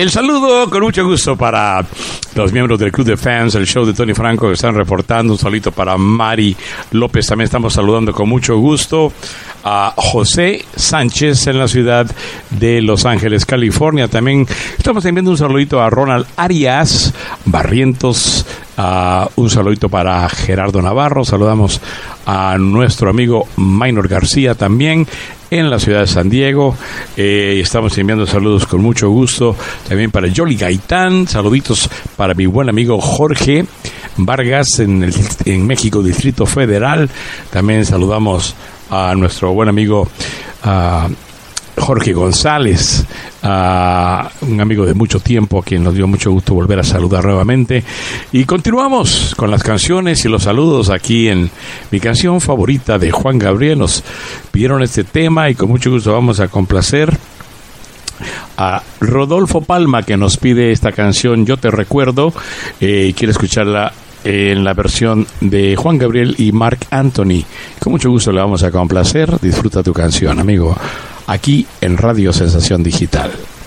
El saludo con mucho gusto para los miembros del Club de Fans, el show de Tony Franco que están reportando. Un saludito para Mari López. También estamos saludando con mucho gusto a José Sánchez en la ciudad de Los Ángeles, California. También estamos enviando un saludito a Ronald Arias Barrientos. Un saludito para Gerardo Navarro. Saludamos a nuestro amigo Maynor García también en la ciudad de San Diego. Estamos enviando saludos con mucho gusto también para Yoli Gaitán. Saluditos para mi buen amigo Jorge Vargas en México, Distrito Federal. También saludamos a nuestro buen amigo Jorge González, un amigo de mucho tiempo a quien nos dio mucho gusto volver a saludar nuevamente. Y continuamos con las canciones y los saludos aquí en mi canción favorita de Juan Gabriel. Nos pidieron este tema y con mucho gusto vamos a complacer a Rodolfo Palma, que nos pide esta canción Yo Te Recuerdo. Quiere escucharla en la versión de Juan Gabriel y Marc Anthony. Con mucho gusto le vamos a complacer. Disfruta tu canción, amigo, aquí en Radio Sensación Digital.